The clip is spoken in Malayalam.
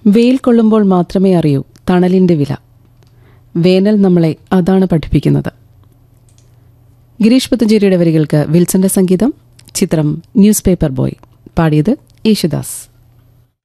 വെയിൽ കൊള്ളുമ്പോൾ മാത്രമേ അറിയൂ തണലിന്റെ വില. വേനൽ നമ്മളെ അതാണ് പഠിപ്പിക്കുന്നത്. ഗിരീഷ് പുത്തഞ്ചേരിയുടെ വരികൾക്ക് വിൽസന്റെ സംഗീതം. ചിത്രം ന്യൂസ് പേപ്പർ ബോയ്. പാടിയത് യേശുദാസ്.